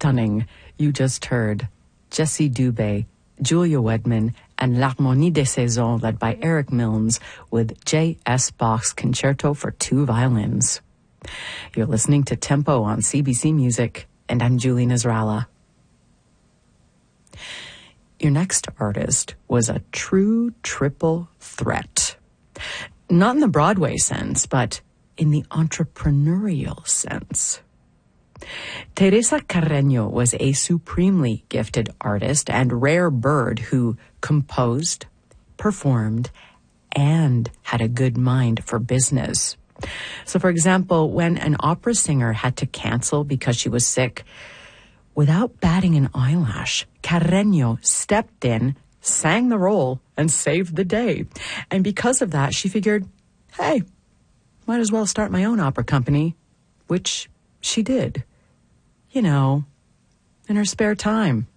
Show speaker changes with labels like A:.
A: stunning. You just heard Jessie Dubé, Julia Wedman, and L'Harmonie des Saisons, led by Eric Milnes, with J.S. Bach's Concerto for Two Violins. You're listening to Tempo on CBC Music, and I'm Julie Nasrallah. Your next artist was a true triple threat. Not in the Broadway sense, but in the entrepreneurial sense. Teresa Carreño was a supremely gifted artist and rare bird who composed, performed, and had a good mind for business. So, for example, when an opera singer had to cancel because she was sick, without batting an eyelash, Carreño stepped in, sang the role, and saved the day. And because of that, she figured, hey, might as well start my own opera company, which she did. You know, in her spare time.